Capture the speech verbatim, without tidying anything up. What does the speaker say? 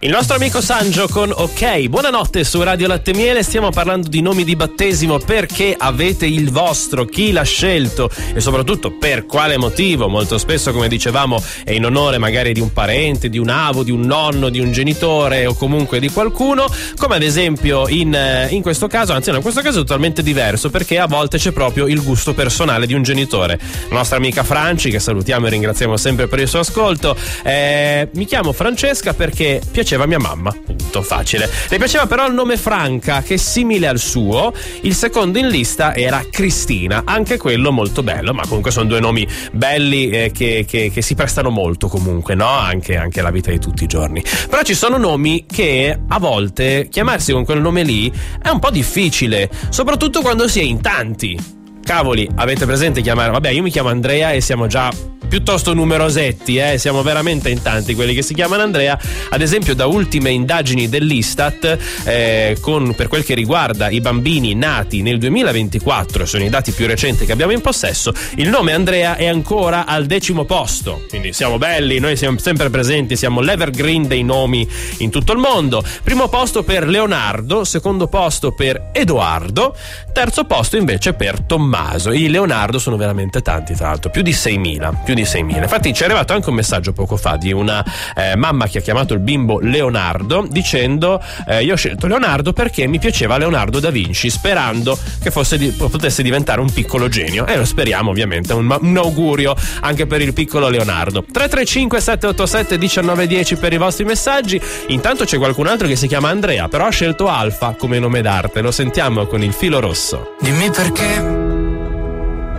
Il nostro amico Sangio con Ok. Buonanotte su Radio Latte Miele. Stiamo parlando di nomi di battesimo, perché avete il vostro, chi l'ha scelto e soprattutto per quale motivo. Molto spesso, come dicevamo, è in onore magari di un parente, di un avo, di un nonno, di un genitore o comunque di qualcuno, come ad esempio in, in questo caso, anzi no, in questo caso è totalmente diverso, perché a volte c'è proprio il gusto personale di un genitore. La nostra amica Franci, che salutiamo e ringraziamo sempre per il suo ascolto, eh, mi chiamo Francesca perché piaceva mia mamma, tutto facile. Le piaceva però il nome Franca, che è simile al suo. Il secondo in lista era Cristina, anche quello molto bello, ma comunque sono due nomi belli eh, che, che, che si prestano molto comunque, no? Anche, anche alla vita di tutti i giorni. Però ci sono nomi che a volte chiamarsi con quel nome lì è un po' difficile, soprattutto quando si è in tanti. Cavoli, avete presente chiamare? Vabbè, io mi chiamo Andrea e siamo già piuttosto numerosetti, eh? Siamo veramente in tanti quelli che si chiamano Andrea. Ad esempio, da ultime indagini dell'Istat, eh, con, per quel che riguarda i bambini nati nel duemilaventiquattro, sono i dati più recenti che abbiamo in possesso, il nome Andrea è ancora al decimo posto. Quindi siamo belli, noi siamo sempre presenti, siamo l'evergreen dei nomi in tutto il mondo. Primo posto per Leonardo, secondo posto per Edoardo, terzo posto invece per Tommaso. I Leonardo sono veramente tanti, tra l'altro, più di seimila, più di seimila. Infatti ci è arrivato anche un messaggio poco fa di una eh, mamma che ha chiamato il bimbo Leonardo dicendo eh, io ho scelto Leonardo perché mi piaceva Leonardo da Vinci, sperando che fosse di, potesse diventare un piccolo genio, e lo speriamo ovviamente. Un, un augurio anche per il piccolo Leonardo. Tre tre cinque sette otto sette uno nove uno zero per i vostri messaggi. Intanto c'è qualcun altro che si chiama Andrea, però ha scelto Alfa come nome d'arte. Lo sentiamo con Il filo rosso. Dimmi perché